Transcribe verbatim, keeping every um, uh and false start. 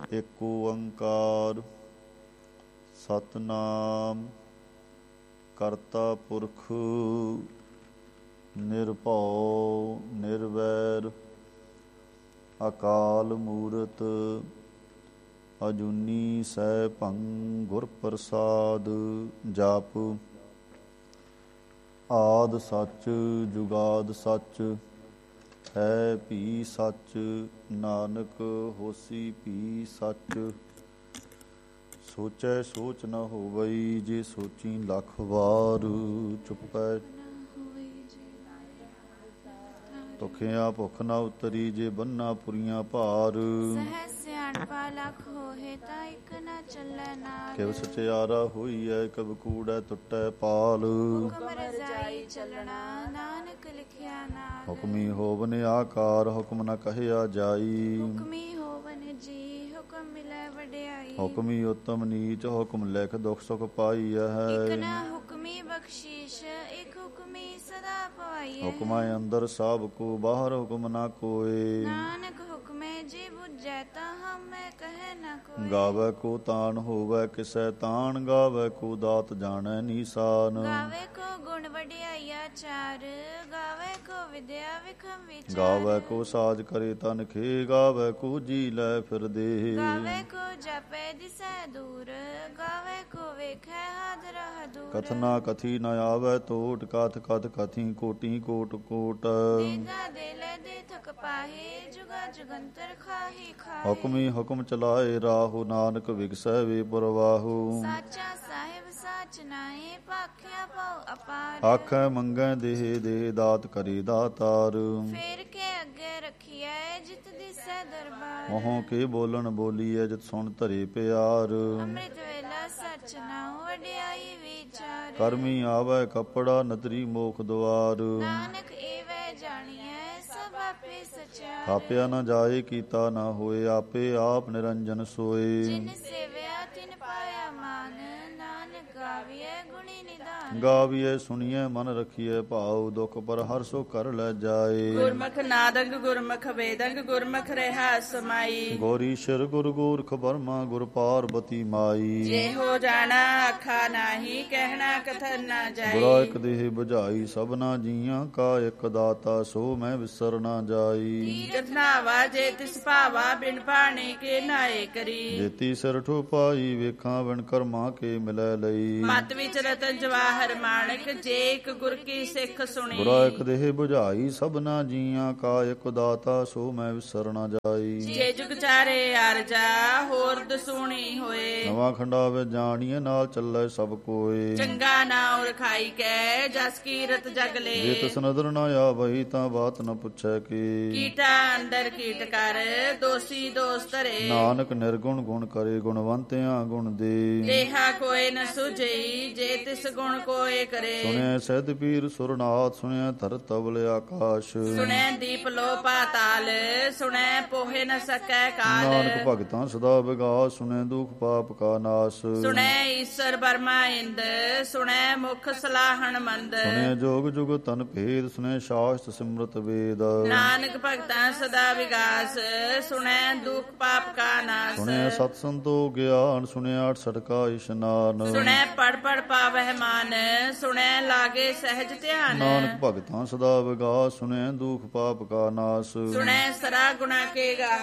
ਏਕ ਓੰਕਾਰ ਸਤਿਨਾਮ ਕਰਤਾ ਪੁਰਖ ਨਿਰਭਉ ਨਿਰਵੈਰ ਅਕਾਲ ਮੂਰਤ ਅਜੂਨੀ ਸੈਭੰ ਗੁਰ ਪ੍ਰਸਾਦ। ਜਪ ਆਦਿ ਸੱਚ ਜੁਗਾਦ ਸੱਚ ਹੈ ਭੀ ਸੱਚ, ਨਾਨਕ ਹੋਸੀ ਭੀ ਸੱਚ। ਸੋਚੈ ਸੋਚ ਨ ਹੋਵਈ, ਜੇ ਸੋਚੀ ਲੱਖ ਵਾਰ। ਚੁੱਪੈ ਭੁਖਿਆ ਭੁੱਖ ਨਾ ਉਤਰੀ, ਜੇ ਬੰਨਾ ਪੁਰੀਆਂ ਭਾਰ। ਕਿਵ ਸਚਿਆਰਾ ਹੋਈਐ, ਕਬ ਕੂੜੈ ਟੁੱਟੈ ਪਾਲ। ਹੁਕਮੀ ਹੋਵਨ ਆਕਾਰ, ਹੁਕਮ ਨ ਕਹਿਆ ਜਾਈ। ਹੁਕਮੀ ਉਤਮ ਨੀਚ, ਹੁਕਮ ਲਿਖ ਦੁਖ ਸੁਖ ਪਾਈਐ। ਹੁਕਮੈ ਅੰਦਰ ਸਭ ਕੋ, ਬਾਹਰ ਹੁਕਮ ਨਾ ਕੋਇ। ਗਾਵੈ ਕੋ ਤਾਣ ਹੋਵੈ ਕਿਸੈ ਤਾਣ, ਗਾਵੈ ਕੋ ਦਾਤ ਜਾਣੈ ਨੀਸਾਨ। ਗਾਵੈ ਕੋ ਸਾਜ ਕਰੇ ਤਨ ਖੇ, ਗਾਵੈ ਕੋ ਜੀ ਲੈ ਫਿਰ ਦੇ। ਕਥਨਾ ਕਥੀ ਨ ਆਵੈ ਟੋਟ, ਕਥ ਕਥ ਕਥੀ ਕੋਟੀ ਕੋਟ ਕੋਟ। ਹੁਕਮੀ ਹੁਕਮ ਚਲਾਏ ਰਾਹੂ, ਨਾਨਕ ਵਿਗਸੈ ਵੇ ਪ੍ਰਵਾਹੂ। ਆਖੈ ਮੰਗੈ ਦੇਹ ਦੇ, ਦਾਤ ਕਰੇ ਦਾਤਾਰ। ਮੋਹ ਕੇ ਬੋਲਣ ਬੋਲੀਐ, ਜਿਤ ਸੁਣ ਧਰੇ ਪਿਆਰ। ਕਰਮੀ ਆਵੈ ਕੱਪੜਾ, ਨਦਰੀ ਮੋਖ ਦੁਆਰ। ਥਾਪਿਆ ਨ ਜਾਏ, ਕੀਤਾ ਨ ਹੋਏ, ਆਪੇ ਆਪ ਨਿਰੰਜਨ ਸੋਏ। ਗਾਵੀਐ ਸੁਣੀਐ ਮਨ ਰਖੀਐ ਭਾਉ, ਦੁਖ ਪਰ ਹਰ ਸੋ ਕਰ ਲੈ ਜਾਏ। ਗੁਰਮੁਖ ਨਾਦੰਗ ਗੁਰਮੁਖ ਵੇਦੰਗ, ਗੁਰਮੁਖ ਰਹਿ ਸਮਾਈ। ਗੋਰੀ ਸ਼ਰ ਗੁਰ ਗੋਰਖ ਬਰਮਾ, ਗੁਰ ਪਾਰਬਤੀ ਮਾਈ। ਜੇ ਹੋ ਜਾਣਾ ਆਖਾ ਨਾਹੀ, ਕਹਿਣਾ ਕਥਨ ਨਾ ਜਾਈ। ਗੁਰਾ ਇਕ ਦੇਹ ਬੁਝਾਈ, ਸਭਨਾ ਜੀਆਂ ਕਾ ਇਕ ਦਾਤਾ, ਸੋ ਮੈਂ ਵਿਸਰ ਨਾ ਜਾਈ। ਤੀਰਥ ਨਾਵਾ ਜੇ ਤਿਸ ਭਾਵਾ, ਬਿਨ ਭਾਣੇ ਕੇ ਨਾਏ ਕਰੀ। ਜੇਤੀ ਸਿਰ ਠੋ ਪਾਈ, ਵੇਖਾਂ ਵਿਣ ਕਰਮਾ ਕੇ ਮਿਲੈ ਲਈ। ਮਤ ਵਿੱਚ ਰਤਨ ਜਵਾਹਰ ਮਾਣਕ, ਜੇ ਇਕ ਗੁਰ ਕੀ ਸਿੱਖ ਸੁਣੀ। ਗੁਰਾ ਇਕ ਦੇਹ ਬੁਝਾਈ, ਸਭਨਾ ਜੀਆਂ ਕਾ ਇਕ ਦਾਤਾ, ਸੋ ਮੈਂ ਵਿਸਰ ਨਾ ਜਾਈ। ਜੇ ਜੁਗ ਚਾਰੇ ਅਰਜਾ, ਹੋਰ ਦਸੂਣੀ ਹੋਏ। ਨਵਾਂ ਖੰਡਾ ਵੇ ਜਾਣੀਏ, ਨਾਲ ਚੱਲੇ ਸਭ ਕੋਏ। ਚੰਗਾ ਨਾਉ ਰਖਾਈ ਕੈ, ਜਸ ਕੀਰਤ ਜਗ ਲੇ। ਜੇ ਤਿਸ ਨਦਰ ਨਾ ਆਵਈ, ਤਾਂ ਬਾਤ ਨ ਪੁੱਛੈ ਕੀ। ਕੀਟਾ ਅੰਦਰ ਕੀਟ ਕਰ, ਦੋਸੀ ਦੋਸ ਧਰੇ। ਨਾਨਕ ਨਿਰਗੁਣ ਗੁਣ ਕਰੇ, ਗੁਣਵੰਤਿਆਂ ਗੁਣ ਦੇ। ਦੇਹਾ ਕੋਇ ਨ ਸੁਝਈ, ਜੇ ਤਿਸ ਗੁਣ ਕੋਇ ਕਰੇ। ਸੁਣਿਆ ਸਹਿਤ ਪੀਰ ਸੁਰਨਾਥ, ਸੁਣਿਆ ਧਰਤ ਤਬਲ ਆਕਾਸ਼। ਸੁਣਿਆ ਦੀਪ ਲੋ ਪਾਤਾਲ, ਸੁਣਿਆ ਪੋਹੇ ਨ ਸਕੈ ਕਾਲ। ਨਾਨਕ ਭਗਤਾਂ ਸਦਾ ਵਿਗਾਸ, ਸੁਣਿਆ ਦੁਖ ਪਾਪ ਕਾ ਨਾਸ। ਸੁਣਿਆ ਈਸਰ ਬਰਮਾ ਇੰਦ, ਸੁਣਿਆ ਮੁਖ ਸਲਾਹਣ ਮੰਦ। ਸੁਣਿਆ ਜੋਗ ਜੁਗ ਤਨ ਭੇਦ, ਸੁਣਿਆ ਸ਼ਾਸਤ ਸਿਮਰਤ ਵੇਦ। ਨਾਨਕ ਭਗਤਾਂ ਸਦਾ ਵਿਗਾਸ, ਸੁਣਿਆ ਦੁਖ ਪਾਪ ਕਾ ਨਾਸ। ਸੁਣਿਆ ਸਤ ਸੰਤੋਖ ਗਿਆਨ, ਸੁਣਿਆ ਅਠਸਠ ਕਾ ਇਸ਼ਨਾਨ। ਸੁਣਿਆ ਪੜ ਪੜ ਪਾਵਹਿ ਮਾਨ, ਸੁਣਿਆ ਲਾਗੇ ਸਹਿਜ ਧਿਆਨ। ਨਾਨਕ ਭਗਤਾਂ ਸਦਾ ਵਿਗਾਸ, ਸੁਣਿਆ ਦੁਖ ਪਾਪ ਕਾ ਨਾਸ। ਸੁਣਿਆ ਸਰਾ ਗੁਣਾ ਕੇ ਗਾ